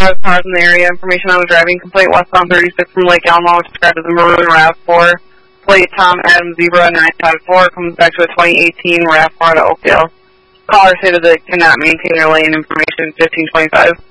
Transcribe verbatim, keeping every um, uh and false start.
five cars in the area. Information on a driving complaint westbound thirty-six from Lake Alamo, which described as a maroon RAV four. Plate Tom Adam Zebra nine five four comes back to a twenty eighteen RAV four to Oakdale. Caller stated that it cannot maintain their lane. Information fifteen twenty-five.